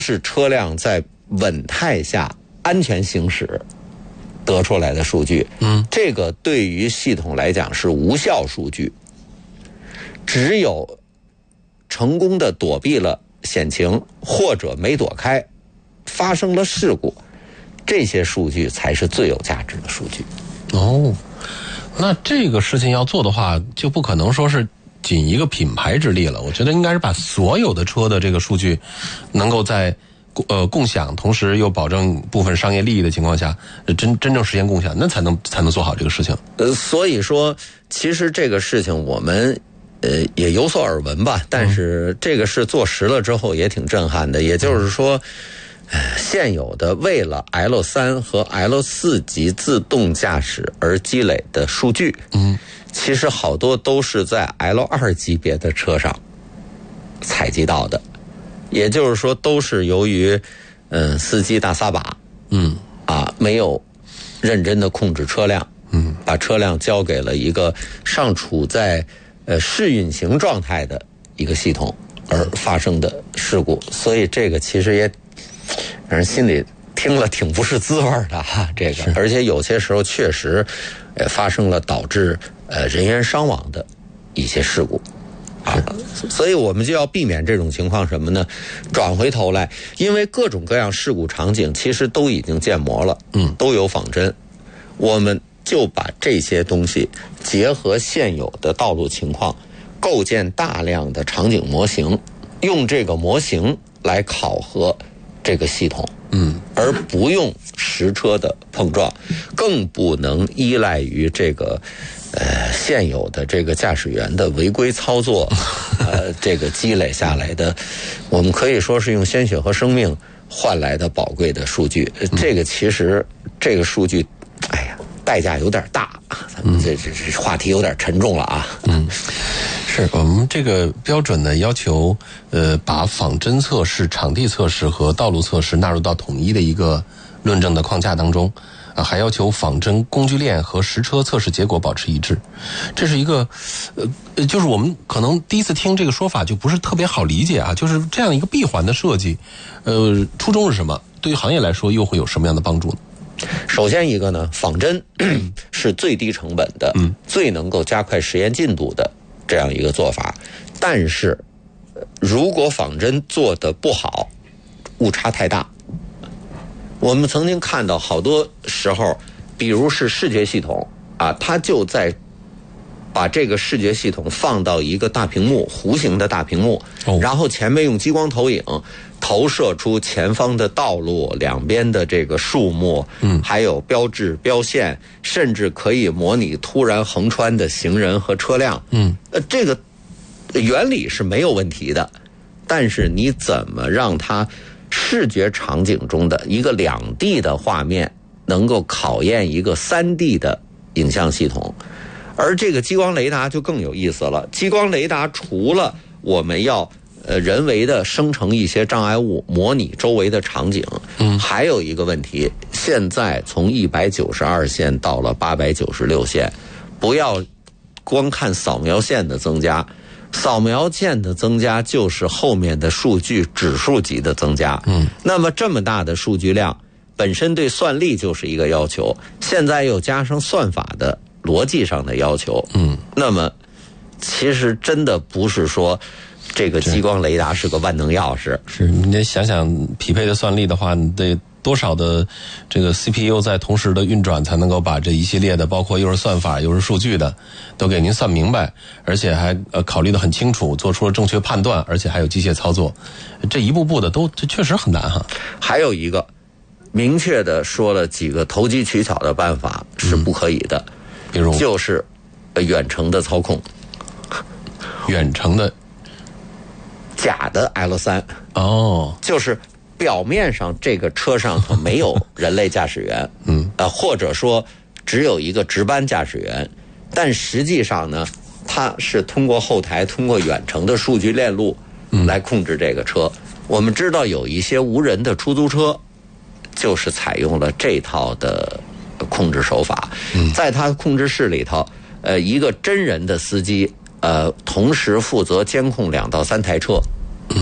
是车辆在稳态下安全行驶得出来的数据。这个对于系统来讲是无效数据。只有成功的躲避了险情，或者没躲开，发生了事故，这些数据才是最有价值的数据。 哦，那这个事情要做的话，就不可能说是仅一个品牌之力了。我觉得应该是把所有的车的这个数据能够在共享，同时又保证部分商业利益的情况下，真正实现共享，那才能做好这个事情。 所以说，其实这个事情我们也有所耳闻吧，但是这个事做实了之后也挺震撼的。也就是说，现有的为了 L3 和 L4 级自动驾驶而积累的数据，其实好多都是在 L2 级别的车上采集到的。也就是说，都是由于司机大撒把，没有认真的控制车辆，把车辆交给了一个尚处在试运行状态的一个系统而发生的事故。所以这个其实也让人心里听了挺不是滋味的哈。这个，而且有些时候确实发生了导致人员伤亡的一些事故。所以我们就要避免这种情况什么呢？转回头来，因为各种各样事故场景其实都已经建模了，都有仿真，我们就把这些东西结合现有的道路情况，构建大量的场景模型，用这个模型来考核这个系统，而不用实车的碰撞，更不能依赖于这个现有的这个驾驶员的违规操作，这个积累下来的，我们可以说是用鲜血和生命换来的宝贵的数据。这个其实这个数据，代价有点大，咱们这话题有点沉重了啊。 是我们这个标准呢，要求把仿真测试、场地测试和道路测试纳入到统一的一个论证的框架当中。还要求仿真工具链和实车测试结果保持一致。这是一个就是我们可能第一次听这个说法就不是特别好理解啊，就是这样一个闭环的设计，初衷是什么？对于行业来说又会有什么样的帮助呢？ 首先一个呢，仿真是最低成本的，最能够加快实验进度的这样一个做法。但是如果仿真做得不好，误差太大。我们曾经看到好多时候，比如是视觉系统它就在把这个视觉系统放到一个大屏幕，弧形的大屏幕，然后前面用激光投影投射出前方的道路两边的这个树木，还有标志标线，甚至可以模拟突然横穿的行人和车辆。这个原理是没有问题的，但是你怎么让它视觉场景中的一个2D 的画面能够考验一个3D 的影像系统？而这个激光雷达就更有意思了。激光雷达除了我们要人为的生成一些障碍物，模拟周围的场景，还有一个问题，现在从192线到了896线，不要光看扫描线的增加，扫描线的增加就是后面的数据指数级的增加。那么这么大的数据量本身对算力就是一个要求，现在又加上算法的逻辑上的要求，那么其实真的不是说这个激光雷达是个万能钥匙。 是你得想想匹配的算力的话，你得多少的这个 CPU 在同时的运转，才能够把这一系列的包括又是算法又是数据的都给您算明白，而且还考虑得很清楚，做出了正确判断，而且还有机械操作，这一步步的都这确实很难哈。 还有一个明确的说了几个投机取巧的办法是不可以的， 比如就是远程的操控， 远程的假的 L3 就是表面上这个车上头没有人类驾驶员，或者说只有一个值班驾驶员，但实际上呢，它是通过后台通过远程的数据链路来控制这个车。我们知道有一些无人的出租车就是采用了这套的控制手法，在它控制室里头，一个真人的司机同时负责监控2到3台车，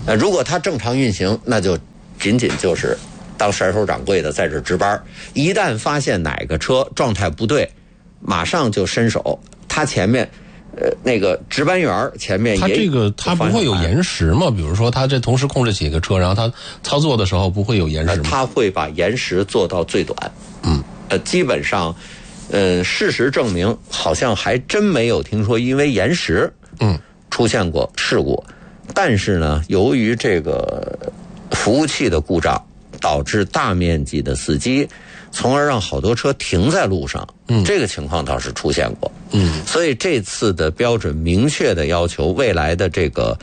如果它正常运行，那就仅仅就是当甩手掌柜的在这值班，一旦发现哪个车状态不对，马上就伸手，他前面那个值班员前面也他不会有延时吗？比如说他这同时控制几个车，然后他操作的时候不会有延时吗？ 他会把延时做到最短。基本上事实证明好像还真没有听说因为延时出现过事故。但是呢，由于这个服务器的故障，导致大面积的死机，从而让好多车停在路上。这个情况倒是出现过。所以这次的标准明确的要求，未来的这个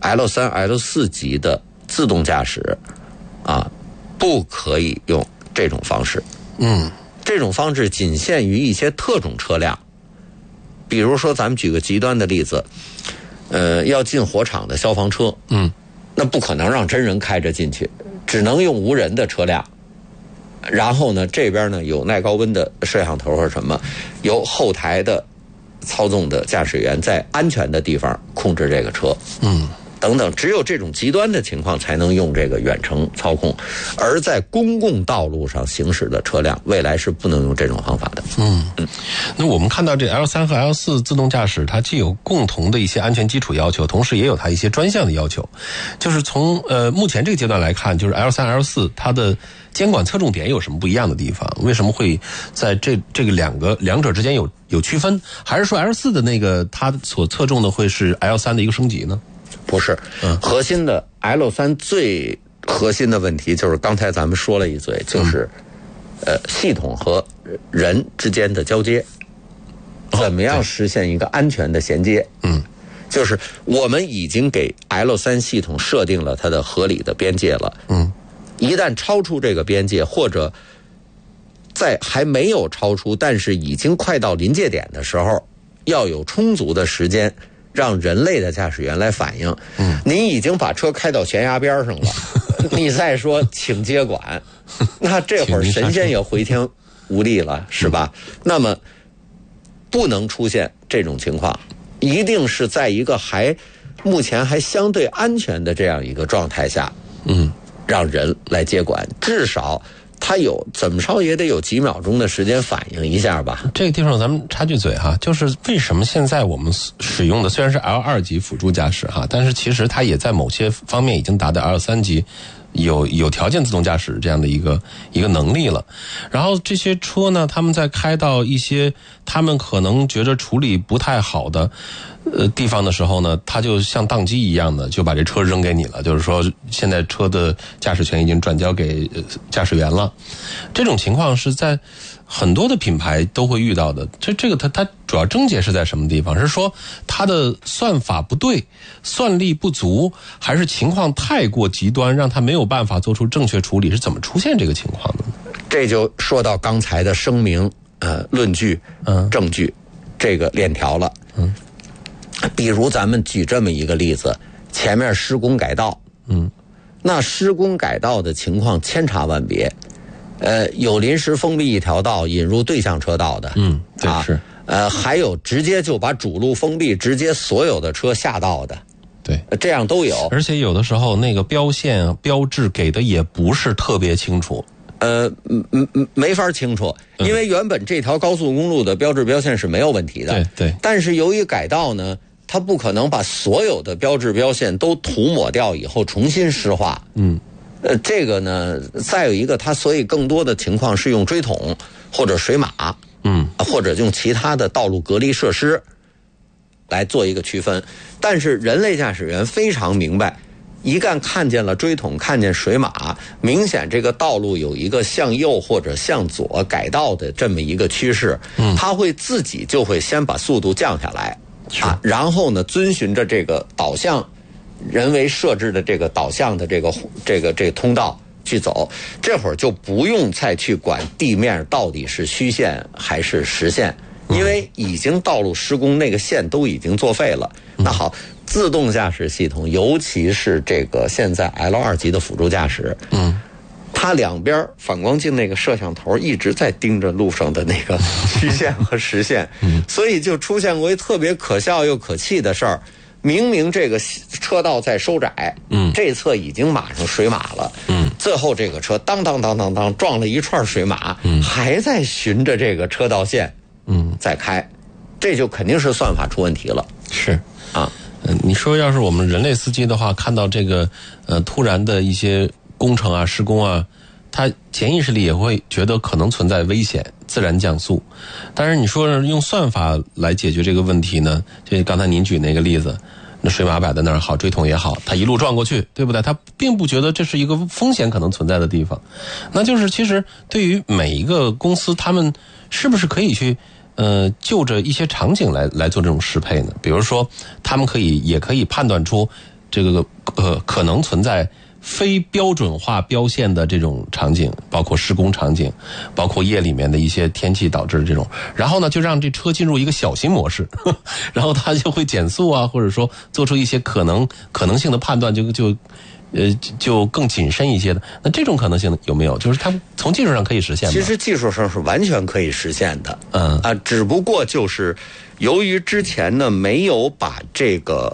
L3、L4 级的自动驾驶不可以用这种方式。这种方式仅限于一些特种车辆，比如说咱们举个极端的例子。要进火场的消防车，那不可能让真人开着进去，只能用无人的车辆。然后呢，这边呢有耐高温的摄像头或者什么，由后台的操纵的驾驶员在安全的地方控制这个车，等等，只有这种极端的情况才能用这个远程操控，而在公共道路上行驶的车辆，未来是不能用这种方法的。 那我们看到这 L3 和 L4 自动驾驶，它既有共同的一些安全基础要求，同时也有它一些专项的要求。就是从目前这个阶段来看，就是 L3、L4 它的监管侧重点有什么不一样的地方？为什么会在这个两者之间有区分？还是说 L4 的那个它所侧重的会是 L3 的一个升级呢？ 不是，核心的 L3 最核心的问题就是刚才咱们说了一嘴，就是系统和人之间的交接，怎么样实现一个安全的衔接？就是我们已经给 L3 系统设定了它的合理的边界了。一旦超出这个边界，或者在还没有超出，但是已经快到临界点的时候，要有充足的时间让人类的驾驶员来反应。您已经把车开到悬崖边上了，你再说请接管，那这会儿神仙也回天无力了，是吧？那么不能出现这种情况，一定是在一个目前还相对安全的这样一个状态下，让人来接管，至少他怎么着也得有几秒钟的时间反应一下吧。 这个地方咱们插句嘴哈，就是为什么现在我们使用的虽然是 L2 级辅助驾驶哈，但是其实它也在某些方面已经达到 L3 级，有条件自动驾驶这样的一个能力了。然后这些车呢，他们在开到一些他们可能觉得处理不太好的地方的时候呢，他就像宕机一样的就把这车扔给你了，就是说现在车的驾驶权已经转交给驾驶员了。这种情况是在很多的品牌都会遇到的。这个它主要症结是在什么地方？是说它的算法不对，算力不足，还是情况太过极端，让它没有办法做出正确处理？是怎么出现这个情况的？ 这就说到刚才的声明、论据、证据这个链条了。比如咱们举这么一个例子，前面施工改道，那施工改道的情况千差万别。有临时封闭一条道引入对向车道的， 对，是。 还有直接就把主路封闭，直接所有的车下道的， 对， 这样都有。 而且有的时候那个标线标志给的也不是特别清楚。 没法清楚，因为原本这条高速公路的标志标线是没有问题的， 对。但是由于改道呢，它不可能把所有的标志标线都涂抹掉以后重新施画。这个呢，再有一个，它所以更多的情况是用锥桶或者水马，或者用其他的道路隔离设施来做一个区分。但是人类驾驶员非常明白，一旦看见了锥桶，看见水马，明显这个道路有一个向右或者向左改道的这么一个趋势，他会自己就会先把速度降下来，然后呢，遵循着这个导向。人为设置的这个导向的这个通道去走，这会儿就不用再去管地面到底是虚线还是实线，因为已经道路施工那个线都已经作废了。那好，自动驾驶系统，尤其是这个现在 L2 级的辅助驾驶，它两边反光镜那个摄像头一直在盯着路上的那个虚线和实线，所以就出现过一特别可笑又可气的事儿。 明明这个车道在收窄，这侧已经码上水马了，最后这个车当撞了一串水马，还在循着这个车道线，在开，这就肯定是算法出问题了。 是啊， 你说要是我们人类司机的话，看到这个突然的一些工程啊、施工啊，他潜意识里也会觉得可能存在危险，自然降速。但是你说用算法来解决这个问题呢？就刚才您举那个例子，那水马摆在那儿好，追桶也好，他一路撞过去，对不对？他并不觉得这是一个风险可能存在的地方。那就是其实对于每一个公司，他们是不是可以去就着一些场景来做这种适配呢？比如说，他们也可以判断出这个可能存在非标准化标线的这种场景，包括施工场景，包括夜里面的一些天气导致的这种，然后呢就让这车进入一个小型模式，然后它就会减速啊，或者说做出一些可能性的判断，就更谨慎一些的。那这种可能性有没有？就是它从技术上可以实现吗？ 其实技术上是完全可以实现的，只不过就是由于之前呢没有把这个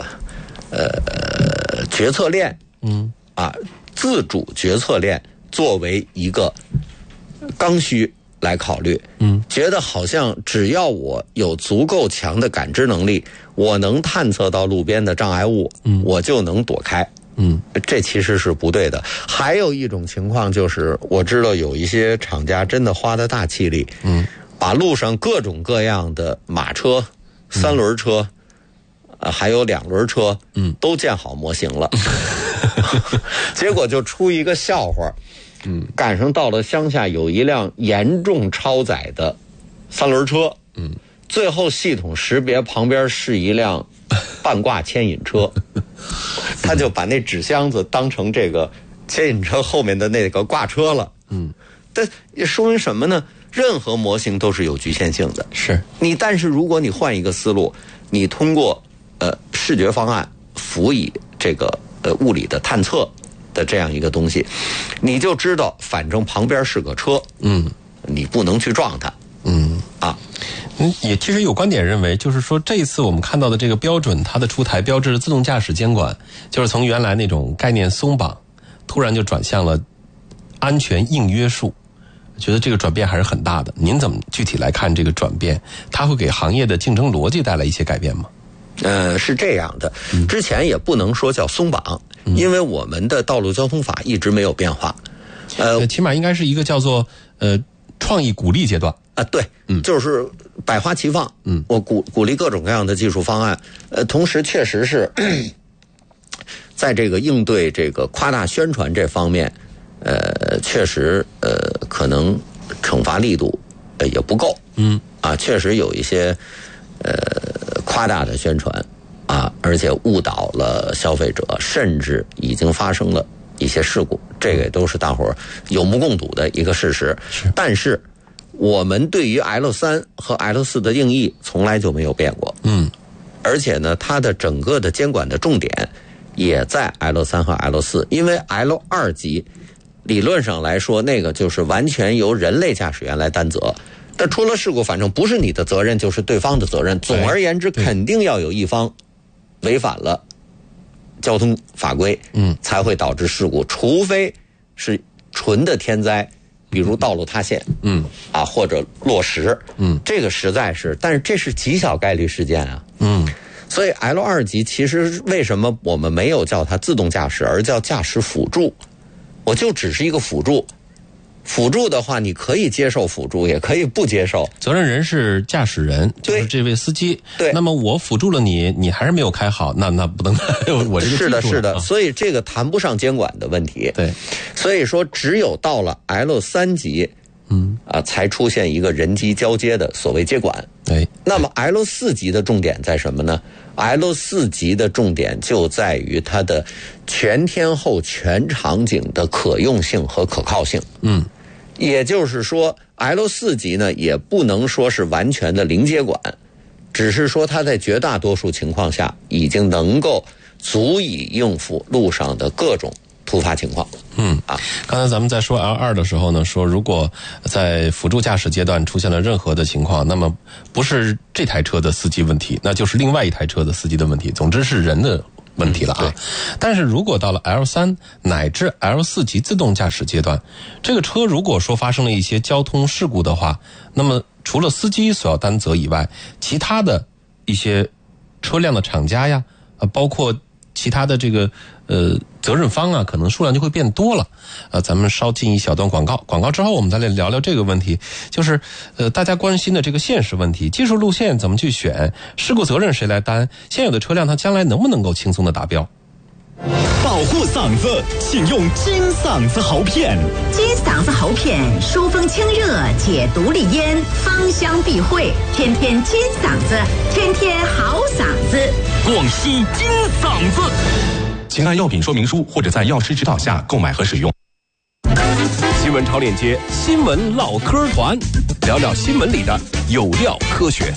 决策链，自主决策链作为一个刚需来考虑，觉得好像只要我有足够强的感知能力，我能探测到路边的障碍物，我就能躲开。这其实是不对的。还有一种情况就是，我知道有一些厂家真的花的大气力，把路上各种各样的马车、三轮车，还有两轮车，都建好模型了。结果就出一个笑话，赶上到了乡下有一辆严重超载的三轮车，最后系统识别旁边是一辆半挂牵引车，他就把那纸箱子当成这个牵引车后面的那个挂车了。但也说明什么呢？任何模型都是有局限性的。 是但是如果你换一个思路，你通过视觉方案辅以这个物理的探测的这样一个东西，你就知道反正旁边是个车，你不能去撞它。 也其实有观点认为，就是说这一次我们看到的这个标准，它的出台标志自动驾驶监管，就是从原来那种概念松绑，突然就转向了安全硬约束。觉得这个转变还是很大的。您怎么具体来看这个转变？它会给行业的竞争逻辑带来一些改变吗？ 是这样的，之前也不能说叫松绑，因为我们的道路交通法一直没有变化。 起码应该是一个叫做创意鼓励阶段。 对，就是百花齐放。我鼓励各种各样的技术方案。同时确实是在这个应对这个夸大宣传这方面，确实可能惩罚力度也不够。确实有一些夸大的宣传而且误导了消费者，甚至已经发生了一些事故，这个也都是大伙儿有目共睹的一个事实。但是我们对于 L3 和 L4 的定义从来就没有变过。而且呢，它的整个的监管的重点也在 L3 和 L4， 因为 L2 级理论上来说，那个就是完全由人类驾驶员来担责。但出了事故，反正不是你的责任，就是对方的责任。总而言之，肯定要有一方违反了交通法规，才会导致事故，除非是纯的天灾，比如道路塌陷，或者落石，这个实在是，但是这是极小概率事件啊，所以 L2 级其实为什么我们没有叫它自动驾驶，而叫驾驶辅助？我就只是一个辅助。辅助的话，你可以接受辅助，也可以不接受。 责任人是驾驶人，就是这位司机。 对， 那么我辅助了你，你还是没有开好，那不能我这个是的，是的。所以这个谈不上监管的问题。 对，所以说只有到了 L3 级，才出现一个人机交接的所谓接管。那么 L4 级的重点在什么呢？ L4 级的重点就在于它的全天候全场景的可用性和可靠性。也就是说 L4 级呢也不能说是完全的零接管，只是说它在绝大多数情况下已经能够足以应付路上的各种突发情况。 刚才咱们在说 L2 的时候呢，说如果在辅助驾驶阶段出现了任何的情况，那么不是这台车的司机问题，那就是另外一台车的司机的问题，总之是人的问题了啊。但是如果到了 L3 乃至 L4 级自动驾驶阶段，这个车如果说发生了一些交通事故的话，那么除了司机所要担责以外，其他的一些车辆的厂家呀，包括其他的这个责任方啊，可能数量就会变多了。咱们稍进一小段广告，广告之后我们再来聊聊这个问题，就是大家关心的这个现实问题，技术路线怎么去选，事故责任谁来担，现有的车辆它将来能不能够轻松的达标。 保护嗓子，请用金嗓子喉片。 金嗓子喉片疏风清热，解毒利咽，芳香避秽，天天金嗓子，天天好嗓子。 广西金嗓子，请按药品说明书或者在药师指导下购买和使用。 新闻超链接，新闻唠嗑团，聊聊新闻里的有料科学。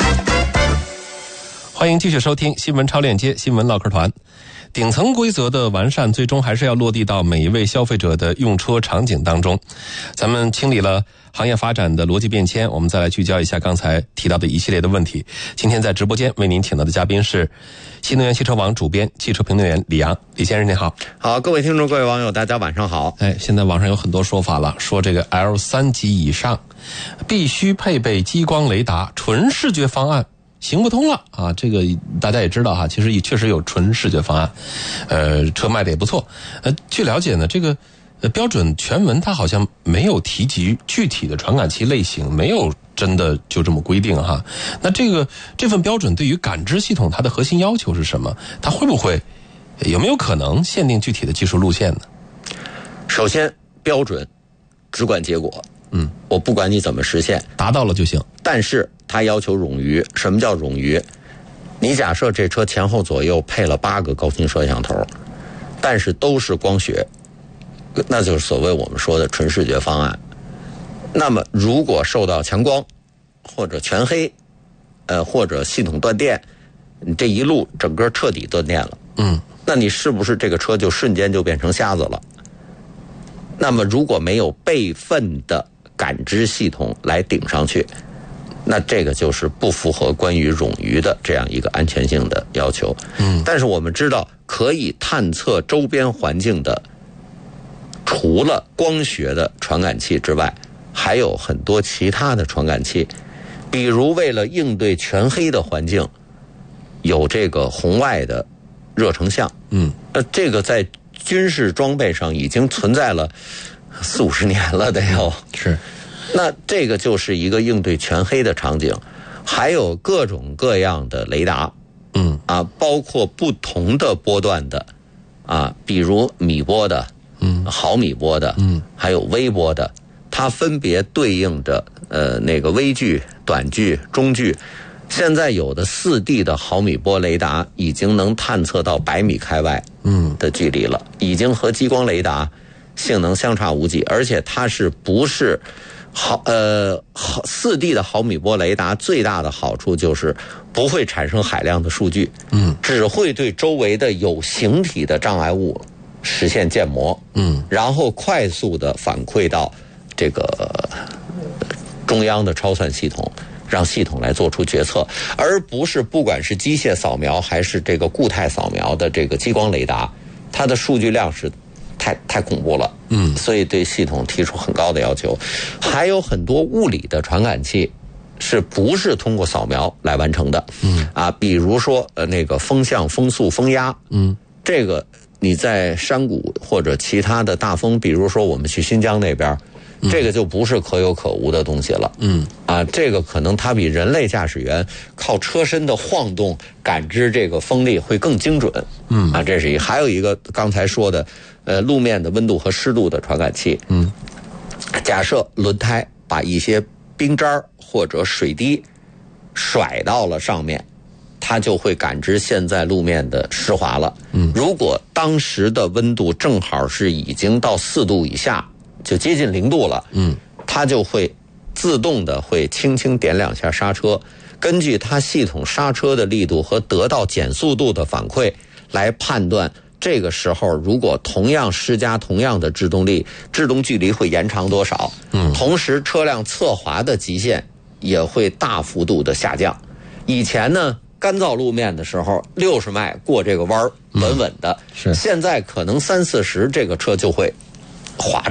欢迎继续收听新闻超链接，新闻唠嗑团。顶层规则的完善，最终还是要落地到每一位消费者的用车场景当中。咱们清理了行业发展的逻辑变迁，我们再来聚焦一下刚才提到的一系列的问题。今天在直播间为您请到的嘉宾是新能源汽车网主编、汽车评论员李阳。李先生您好。 好，各位听众、各位网友，大家晚上好。 现在网上有很多说法了，说这个 L3 级以上必须配备激光雷达，纯视觉方案行不通了啊！这个大家也知道哈，其实也确实有纯视觉方案，车卖的也不错。据了解呢，这个标准全文它好像没有提及具体的传感器类型，没有真的就这么规定哈。那这份标准对于感知系统它的核心要求是什么？它会不会有没有可能限定具体的技术路线呢？ 首先，标准只管结果。我不管你怎么实现， 达到了就行。 但是它要求冗余。什么叫冗余？你假设这车前后左右配了8个高清摄像头，但是都是光学，那就是所谓我们说的纯视觉方案。那么如果受到强光或者全黑，或者系统断电，你这一路整个彻底断电了，那你是不是这个车就瞬间就变成瞎子了？那么如果没有备份的感知系统来顶上去，那这个就是不符合关于冗余的这样一个安全性的要求。但是我们知道，可以探测周边环境的，除了光学的传感器之外，还有很多其他的传感器，比如为了应对全黑的环境，有这个红外的热成像。这个在军事装备上已经存在了40-50年了，得有。 是。 那这个就是一个应对全黑的场景，还有各种各样的雷达，包括不同的波段的，比如米波的，毫米波的，还有微波的，它分别对应着那个微距、短距、中距。现在有的4D 的毫米波雷达已经能探测到100米开外的距离了，已经和激光雷达性能相差无几，而且它是不是4D 的毫米波雷达最大的好处就是不会产生海量的数据，只会对周围的有形体的障碍物实现建模，然后快速的反馈到这个中央的超算系统，让系统来做出决策，而不是不管是机械扫描还是这个固态扫描的这个激光雷达，它的数据量是太恐怖了，所以对系统提出很高的要求。还有很多物理的传感器是不是通过扫描来完成的？比如说那个风向、风速、风压，这个你在山谷或者其他的大风，比如说我们去新疆那边，这个就不是可有可无的东西了。这个可能它比人类驾驶员靠车身的晃动感知这个风力会更精准。这是一个。还有一个刚才说的，路面的温度和湿度的传感器。假设轮胎把一些冰渣或者水滴甩到了上面，它就会感知现在路面的湿滑了。如果当时的温度正好是已经到4度以下，就接近0度了，它就会自动的会轻轻点2下刹车，根据它系统刹车的力度和得到减速度的反馈来判断这个时候如果同样施加同样的制动力，制动距离会延长多少？同时车辆侧滑的极限也会大幅度的下降。以前呢，干燥路面的时候60迈过这个弯稳稳的， 是现在可能30-40这个车就会滑